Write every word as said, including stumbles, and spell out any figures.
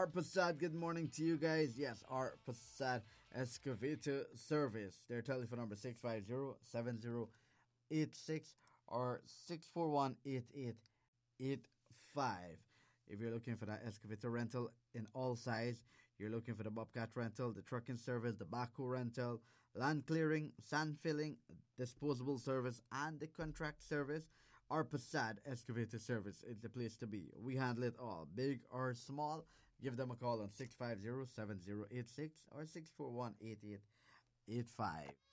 our Passat, good morning to you guys. Yes, our Passat Excavator Service. Their telephone number six five zero, seven zero eight six or six four one, eight eight eight five. If you're looking for that excavator rental in all size, you're looking for the Bobcat rental, the trucking service, the backhoe rental, land clearing, sand filling, disposable service, and the contract service, our Passat Excavator Service is the place to be. We handle it all, big or small. Give them a call on six five zero, seven zero eight six or six four one, eight eight eight five.